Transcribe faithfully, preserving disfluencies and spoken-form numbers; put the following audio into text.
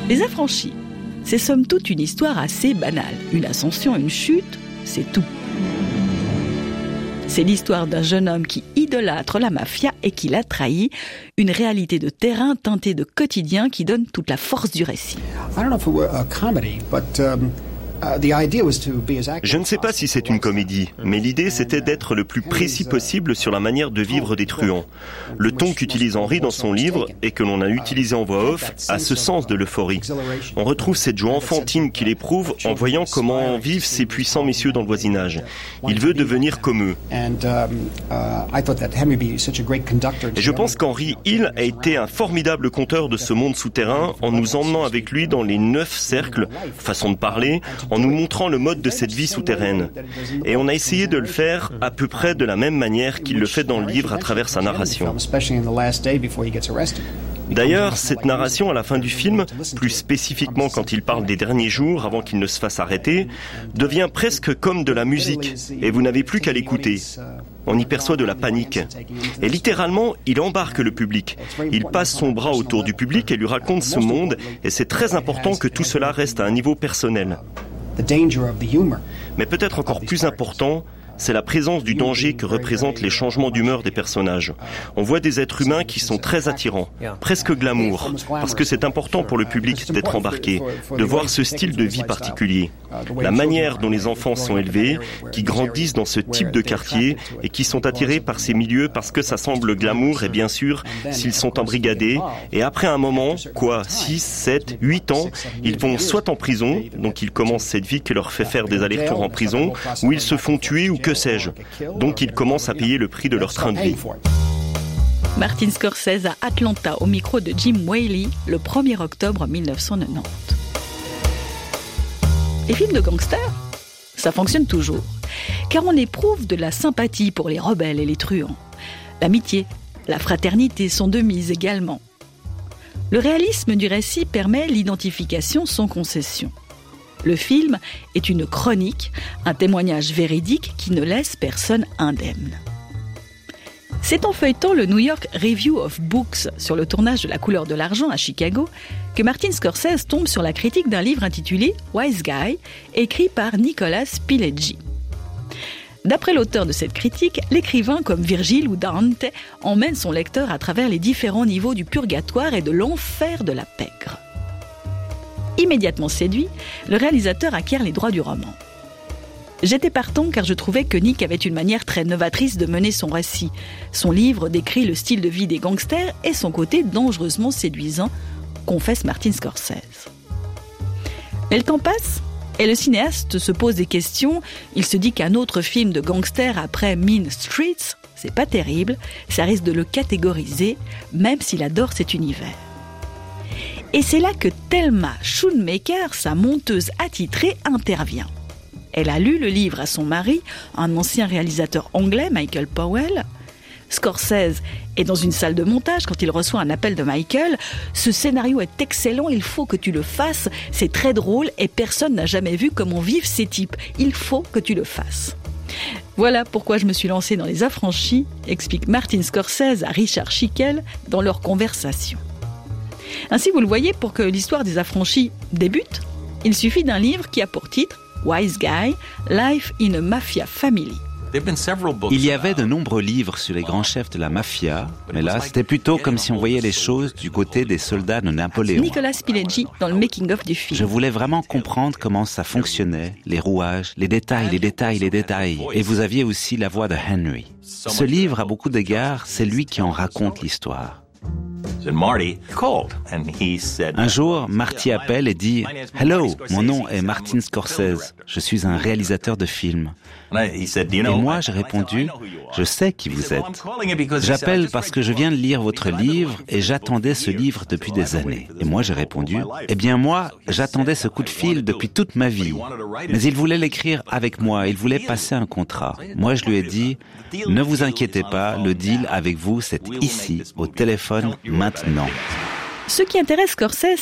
Les Affranchis, c'est somme toute une histoire assez banale. Une ascension, une chute, c'est tout. C'est l'histoire d'un jeune homme qui idolâtre la mafia et qui l'a trahi. Une réalité de terrain teintée de quotidien qui donne toute la force du récit. I don't know if it were a comedy, but um... Je ne sais pas si c'est une comédie, mais l'idée c'était d'être le plus précis possible sur la manière de vivre des truands. Le ton qu'utilise Henry dans son livre et que l'on a utilisé en voix off a ce sens de l'euphorie. On retrouve cette joie enfantine qu'il éprouve en voyant comment vivent ces puissants messieurs dans le voisinage. Il veut devenir comme eux. Et je pense qu'Henry Hill a été un formidable conteur de ce monde souterrain en nous emmenant avec lui dans les neuf cercles, façon de parler, en nous montrant le mode de cette vie souterraine. Et on a essayé de le faire à peu près de la même manière qu'il le fait dans le livre à travers sa narration. D'ailleurs, cette narration à la fin du film, plus spécifiquement quand il parle des derniers jours avant qu'il ne se fasse arrêter, devient presque comme de la musique, et vous n'avez plus qu'à l'écouter. On y perçoit de la panique. Et littéralement, il embarque le public. Il passe son bras autour du public et lui raconte ce monde, et c'est très important que tout cela reste à un niveau personnel. Mais peut-être encore plus important, c'est la présence du danger que représentent les changements d'humeur des personnages. On voit des êtres humains qui sont très attirants, presque glamour, parce que c'est important pour le public d'être embarqué, de voir ce style de vie particulier. La manière dont les enfants sont élevés, qui grandissent dans ce type de quartier et qui sont attirés par ces milieux parce que ça semble glamour et bien sûr, s'ils sont embrigadés, et après un moment, quoi, six, sept, huit ans, ils vont soit en prison, donc ils commencent cette vie qui leur fait faire des allers-retours en prison, ou ils se font tuer ou que sais-je. Donc ils commencent à payer le prix de leur train de vie. Martin Scorsese à Atlanta au micro de Jim Whaley le premier octobre mille neuf cent quatre-vingt-dix. Les films de gangsters, ça fonctionne toujours. Car on éprouve de la sympathie pour les rebelles et les truands. L'amitié, la fraternité sont de mise également. Le réalisme du récit permet l'identification sans concession. Le film est une chronique, un témoignage véridique qui ne laisse personne indemne. C'est en feuilletant le New York Review of Books sur le tournage de La couleur de l'argent à Chicago que Martin Scorsese tombe sur la critique d'un livre intitulé Wise Guy, écrit par Nicholas Pileggi. D'après l'auteur de cette critique, l'écrivain comme Virgile ou Dante emmène son lecteur à travers les différents niveaux du purgatoire et de l'enfer de la pègre. Immédiatement séduit, le réalisateur acquiert les droits du roman. J'étais partant car je trouvais que Nick avait une manière très novatrice de mener son récit. Son livre décrit le style de vie des gangsters et son côté dangereusement séduisant, confesse Martin Scorsese. Mais le temps passe et le cinéaste se pose des questions. Il se dit qu'un autre film de gangsters après Mean Streets, c'est pas terrible, ça risque de le catégoriser, même s'il adore cet univers. Et c'est là que Thelma Schoonmaker, sa monteuse attitrée, intervient. Elle a lu le livre à son mari, un ancien réalisateur anglais, Michael Powell. Scorsese est dans une salle de montage quand il reçoit un appel de Michael. « Ce scénario est excellent, il faut que tu le fasses, c'est très drôle et personne n'a jamais vu comment vivent ces types. Il faut que tu le fasses. » Voilà pourquoi je me suis lancée dans Les Affranchis, explique Martin Scorsese à Richard Schickel dans leur conversation. Ainsi, vous le voyez, pour que l'histoire des Affranchis débute, il suffit d'un livre qui a pour titre Wise Guy, Life in a Mafia Family. Il y avait de nombreux livres sur les grands chefs de la mafia, mais là, c'était plutôt comme si on voyait les choses du côté des soldats de Napoléon. Nicolas Pileggi dans le making-of du film. Je voulais vraiment comprendre comment ça fonctionnait, les rouages, les détails, les détails, les détails. Et vous aviez aussi la voix de Henry. Ce livre, à beaucoup d'égards, c'est lui qui en raconte l'histoire. Un jour, Marty appelle et dit « Hello, mon nom est Martin Scorsese. Je suis un réalisateur de films. » Et moi, j'ai répondu « Je sais qui vous êtes. J'appelle parce que je viens de lire votre livre et j'attendais ce livre depuis des années. » Et moi, j'ai répondu « Eh bien moi, j'attendais ce coup de fil depuis toute ma vie. Mais il voulait l'écrire avec moi, il voulait passer un contrat. Moi, je lui ai dit « Ne vous inquiétez pas, le deal avec vous, c'est ici, au téléphone, maintenant. » Ce qui intéresse Scorsese,